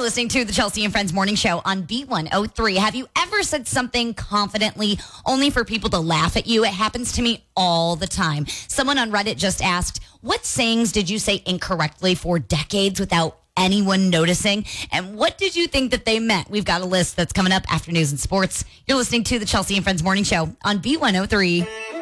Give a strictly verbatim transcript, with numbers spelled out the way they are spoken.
listening to the Chelsea and Friends Morning Show on B one oh three. Have you ever said something confidently only for people to laugh at you? It happens to me all the time. Someone on Reddit just asked, what sayings did you say incorrectly for decades without anyone noticing? And what did you think that they meant? We've got a list that's coming up after news and sports. You're listening to the Chelsea and Friends Morning Show on B one oh three.